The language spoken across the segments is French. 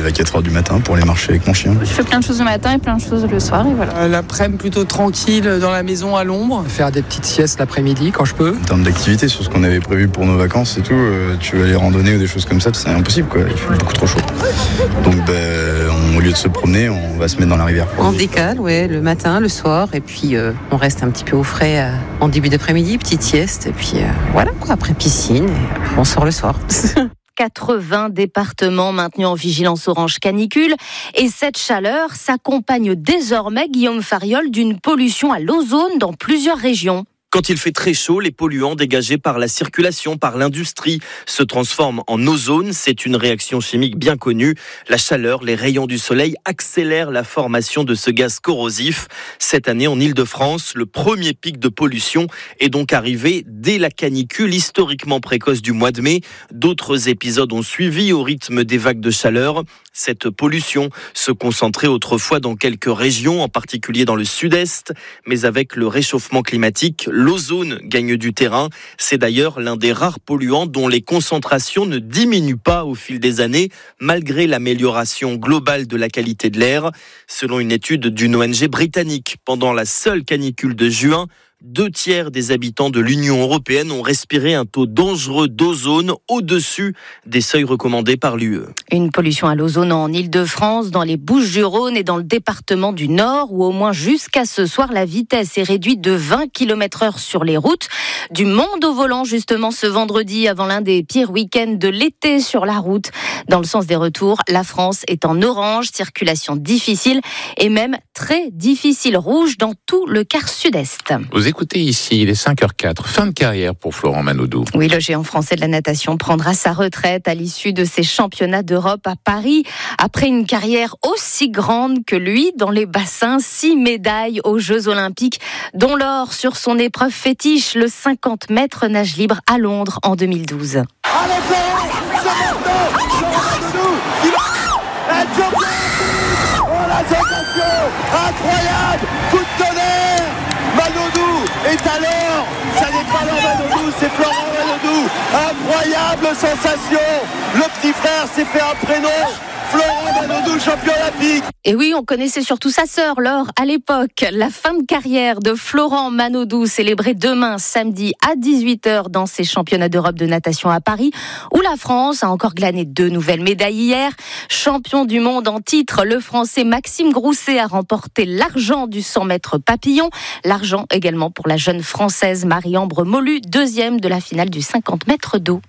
lève à 4h du matin pour aller marcher avec mon chien. Je fais plein de choses le matin et plein de choses le soir et voilà. L'après-midi plutôt tranquille dans la maison à l'ombre. Faire des petites siestes l'après-midi quand je peux. En termes d'activité, sur ce qu'on avait prévu pour nos vacances et tout, tu veux aller randonner ou des choses comme ça, c'est impossible quoi, il fait beaucoup trop chaud. Donc au lieu de se promener, on va se mettre dans la rivière. On décale, le matin, le soir, et puis on reste un petit peu au frais en début d'après-midi, petite sieste, et puis voilà quoi, après piscine, et on sort le soir. 80 départements maintenus en vigilance orange canicule. Et cette chaleur s'accompagne désormais, Guillaume Fariol, d'une pollution à l'ozone dans plusieurs régions. Quand il fait très chaud, les polluants dégagés par la circulation, par l'industrie, se transforment en ozone. C'est une réaction chimique bien connue. La chaleur, les rayons du soleil accélèrent la formation de ce gaz corrosif. Cette année, en Île-de-France, le premier pic de pollution est donc arrivé dès la canicule historiquement précoce du mois de mai. D'autres épisodes ont suivi au rythme des vagues de chaleur. Cette pollution se concentrait autrefois dans quelques régions, en particulier dans le sud-est. Mais avec le réchauffement climatique, l'ozone gagne du terrain. C'est d'ailleurs l'un des rares polluants dont les concentrations ne diminuent pas au fil des années, malgré l'amélioration globale de la qualité de l'air. Selon une étude d'une ONG britannique, pendant la seule canicule de juin, 2/3 des habitants de l'Union européenne ont respiré un taux dangereux d'ozone au-dessus des seuils recommandés par l'UE. Une pollution à l'ozone en Île-de-France, dans les Bouches-du-Rhône et dans le département du Nord, où au moins jusqu'à ce soir, la vitesse est réduite de 20 km/h sur les routes. Du monde au volant, justement, ce vendredi, avant l'un des pires week-ends de l'été sur la route. Dans le sens des retours, la France est en orange, circulation difficile et même très difficile, rouge dans tout le quart sud-est. Vous écoutez ici, il est 5h04, fin de carrière pour Florent Manodou. Oui, le géant français de la natation prendra sa retraite à l'issue de ses championnats d'Europe à Paris. Après une carrière aussi grande que lui dans les bassins, 6 médailles aux Jeux Olympiques, dont l'or sur son épreuve fétiche, le 50 mètres nage libre à Londres en 2012. Allez Florent, c'est maintenant, Florent Manodou, il va être champion. Oh la sensation, incroyable, coup de tonnerre, Manodou est à l'or, ça n'est pas l'or Manodou, c'est Florent Manodou, incroyable sensation, le petit frère s'est fait un prénom, Florent Manodou, champion olympique. Et oui, on connaissait surtout sa sœur, Laure, à l'époque. La fin de carrière de Florent Manodou, célébrée demain, samedi, à 18h, dans ses championnats d'Europe de natation à Paris, où la France a encore glané 2 nouvelles médailles hier. Champion du monde en titre, le Français Maxime Grousset a remporté l'argent du 100 mètres papillon. L'argent également pour la jeune Française Marie-Ambre Molu, 2e de la finale du 50 mètres d'eau.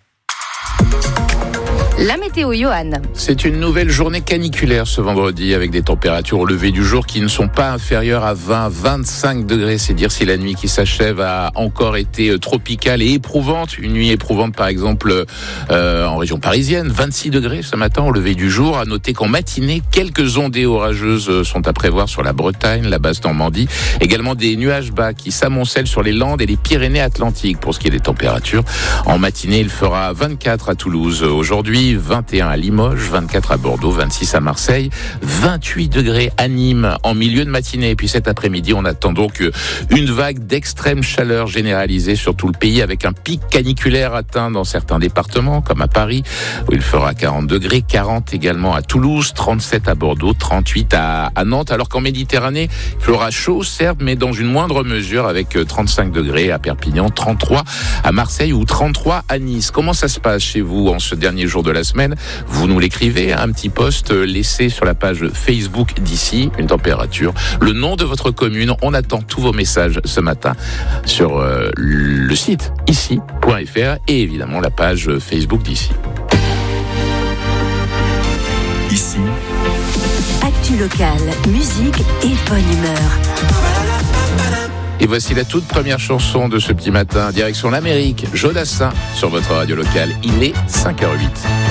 La météo, Johan. C'est une nouvelle journée caniculaire ce vendredi avec des températures au lever du jour qui ne sont pas inférieures à 20-25 degrés. C'est dire si la nuit qui s'achève a encore été tropicale et éprouvante. Une nuit éprouvante par exemple en région parisienne, 26 degrés ce matin au lever du jour. À noter qu'en matinée, quelques ondées orageuses sont à prévoir sur la Bretagne, la Basse-Normandie. Également des nuages bas qui s'amoncellent sur les Landes et les Pyrénées-Atlantiques. Pour ce qui est des températures, en matinée, il fera 24 à Toulouse aujourd'hui, 21 à Limoges, 24 à Bordeaux, 26 à Marseille, 28 degrés à Nîmes en milieu de matinée. Et puis cet après-midi, on attend donc une vague d'extrême chaleur généralisée sur tout le pays avec un pic caniculaire atteint dans certains départements comme à Paris où il fera 40 degrés, 40 également à Toulouse, 37 à Bordeaux, 38 à Nantes. Alors qu'en Méditerranée, il fera chaud certes, mais dans une moindre mesure avec 35 degrés à Perpignan, 33 à Marseille ou 33 à Nice. Comment ça se passe chez vous en ce dernier jour de la semaine? Vous nous l'écrivez, un petit post laissé sur la page Facebook d'ici, une température, le nom de votre commune. On attend tous vos messages ce matin sur le site ici.fr et évidemment la page Facebook d'ici. Ici. Actu locale, musique et bonne humeur. Et voici la toute première chanson de ce petit matin, direction l'Amérique, Jodassin sur votre radio locale. Il est 5h08.